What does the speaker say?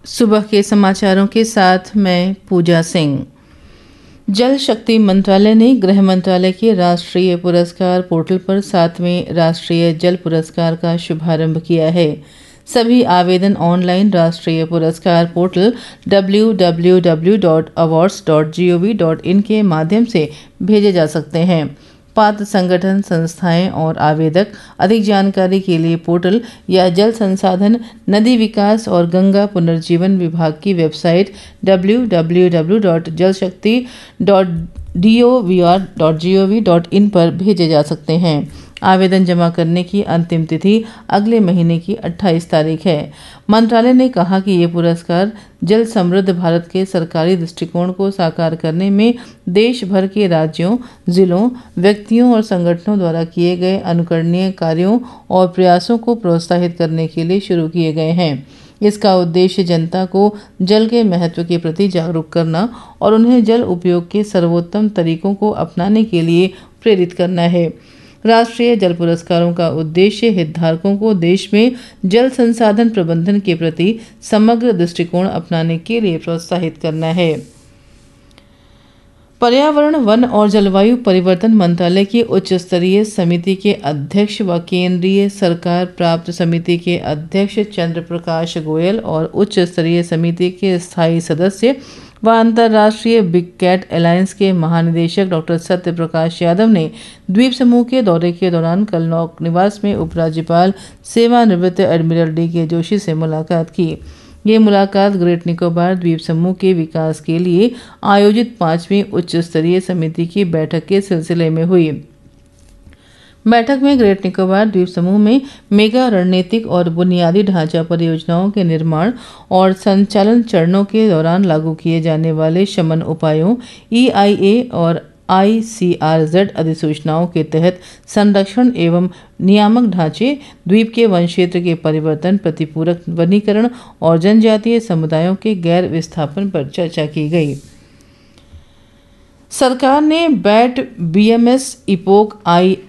सुबह के समाचारों के साथ मैं पूजा सिंह। जल शक्ति मंत्रालय ने गृह मंत्रालय के राष्ट्रीय पुरस्कार पोर्टल पर 7वें राष्ट्रीय जल पुरस्कार का शुभारंभ किया है। सभी आवेदन ऑनलाइन राष्ट्रीय पुरस्कार पोर्टल www.awards.gov.in के माध्यम से भेजे जा सकते हैं। पात्र संगठन, संस्थाएं और आवेदक अधिक जानकारी के लिए पोर्टल या जल संसाधन, नदी विकास और गंगा पुनर्जीवन विभाग की वेबसाइट www.jalshakti.dovr.gov.in पर भेजे जा सकते हैं। आवेदन जमा करने की अंतिम तिथि अगले महीने की 28 तारीख है। मंत्रालय ने कहा कि ये पुरस्कार जल समृद्ध भारत के सरकारी दृष्टिकोण को साकार करने में देश भर के राज्यों, जिलों, व्यक्तियों और संगठनों द्वारा किए गए अनुकरणीय कार्यों और प्रयासों को प्रोत्साहित करने के लिए शुरू किए गए हैं। इसका उद्देश्य जनता को जल के महत्व के प्रति जागरूक करना और उन्हें जल उपयोग के सर्वोत्तम तरीकों को अपनाने के लिए प्रेरित करना है। राष्ट्रीय जल पुरस्कारों का उद्देश्य हितधारकों को देश में जल संसाधन प्रबंधन के प्रति समग्र दृष्टिकोण अपनाने के लिए प्रोत्साहित करना है। पर्यावरण, वन और जलवायु परिवर्तन मंत्रालय की उच्च स्तरीय समिति के अध्यक्ष व केंद्रीय सरकार प्राप्त समिति के अध्यक्ष चंद्र प्रकाश गोयल और उच्च स्तरीय समिति के स्थायी सदस्य व अंतर्राष्ट्रीय बिग कैट अलायंस के महानिदेशक डॉक्टर सत्य प्रकाश यादव ने द्वीप समूह के दौरे के दौरान कल नौक निवास में उपराज्यपाल सेवानिवृत्त एडमिरल डी.के. जोशी से मुलाकात की। ये मुलाकात ग्रेट निकोबार द्वीप समूह के विकास के लिए आयोजित 5वीं उच्च स्तरीय समिति की बैठक के सिलसिले में हुई। बैठक में ग्रेट निकोबार द्वीप समूह में मेगा रणनीतिक और बुनियादी ढांचा परियोजनाओं के निर्माण और संचालन चरणों के दौरान लागू किए जाने वाले शमन उपायों, EIA और ICRZ अधिसूचनाओं के तहत संरक्षण एवं नियामक ढांचे, द्वीप के वन क्षेत्र के परिवर्तन, प्रतिपूरक वनीकरण और जनजातीय समुदायों के गैर विस्थापन पर चर्चा की गई। सरकार ने बैट BMS, इपोक,